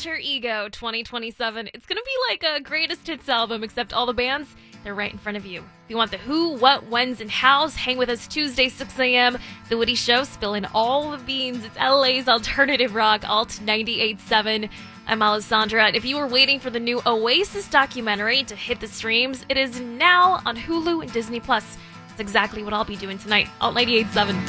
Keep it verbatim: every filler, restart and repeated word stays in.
Alter Ego twenty twenty-seven. It's going to be like a greatest hits album, except all the bands, they're right in front of you. If you want the who, what, whens, and hows, hang with us Tuesday, six a.m. The Woody Show, spilling all the beans. It's L A's alternative rock, Alt ninety-eight point seven. I'm Alessandra. If you were waiting for the new Oasis documentary to hit the streams, it is now on Hulu and Disney Plus. That's exactly what I'll be doing tonight. Alt ninety-eight point seven.